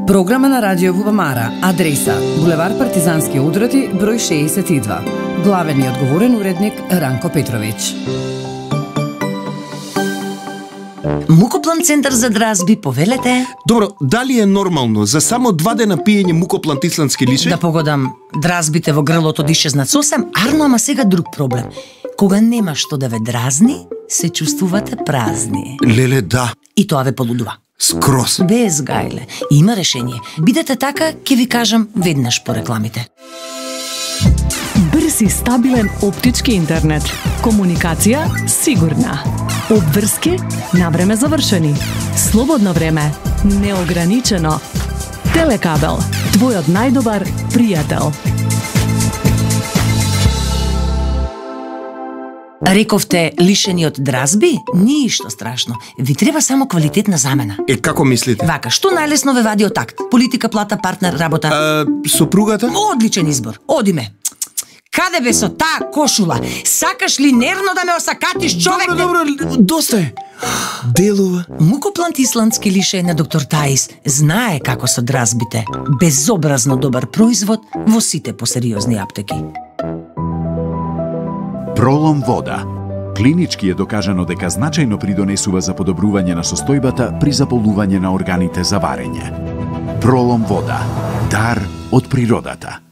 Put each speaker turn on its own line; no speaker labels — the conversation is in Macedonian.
Програма на Радио Бубамара. Адреса: булевар Партизански одроти, број 62. Главен и одговорен уредник Ранко Петровиќ.
Мукоплан центар за дразби, повелете.
Добро, дали е нормално за само 2 дена пиење мукоплант исландски лише?
Да погодам, дразбите во грлото дишезнат сосем, арно, ама сега друг проблем. Кога нема што да ве дразни, се чувствувате празни.
Леле, да.
И тоа ве полудува.
Скрос.
Без гајле. Има решение. Бидете така, ќе ви кажам веднаш по рекламите.
Брз и стабилен оптички интернет. Комуникација сигурна. Обврски на време завршени. Слободно време неограничено. Телекабел, твојот најдобар пријател.
Рековте лишени од дразби? Ништо страшно. Ви треба само квалитетна замена.
Како мислите?
Вака, што најлесно ве вади од такт? Политика, плата, партнер, работа?
Сопругата?
Одличен избор. Одиме. Каде бе со таа кошула? Сакаш ли нервно да ме осакатиш, човек?
Добро, доста е. Делува.
Мукоплант исландски лише на доктор Таис знае како со дразбите. Безобразно добар производ во сите посериозни аптеки.
Пролом вода. Клинички е докажано дека значајно придонесува за подобрување на состојбата при заполување на органите за варење. Пролом вода. Дар од природата.